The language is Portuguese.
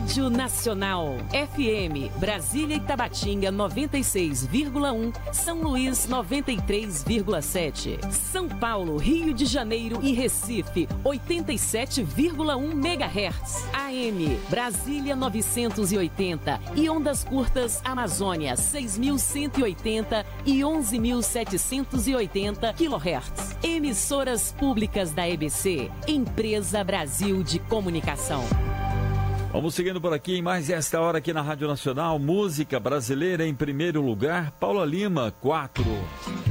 Rádio Nacional. FM, Brasília e Tabatinga 96,1, São Luís 93,7. São Paulo, Rio de Janeiro e Recife 87,1 MHz. AM, Brasília 980 e ondas curtas Amazônia 6.180 e 11.780 kHz. Emissoras públicas da EBC, Empresa Brasil de Comunicação. Vamos seguindo por aqui em mais esta hora aqui na Rádio Nacional. Música brasileira em primeiro lugar, Paula Lima, 4.